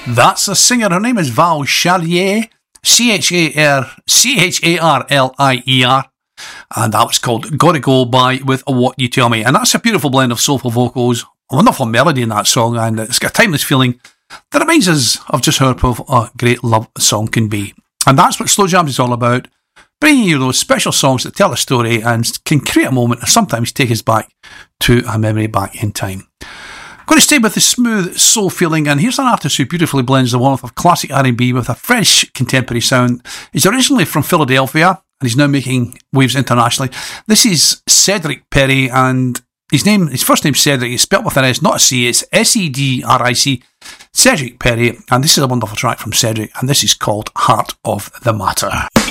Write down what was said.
That's the singer. Her name is Val Charlier, Charlier, and that was called Gotta Go By With What You Tell Me. And that's a beautiful blend of soulful vocals, a wonderful melody in that song, and it's got a timeless feeling that reminds us of just how a great love song can be. And that's what Slow Jams is all about, bringing you those special songs that tell a story and can create a moment or sometimes take us back to a memory back in time. Going to stay with the smooth soul feeling, and here's an artist who beautifully blends the warmth of classic R&B with a fresh contemporary sound. He's originally from Philadelphia, and he's now making waves internationally. This is Cedric Perry, and his first name's Cedric. It's spelled with an S, not a C. It's Cedric, Cedric Perry, and this is a wonderful track from Cedric, and this is called Heart of the Matter.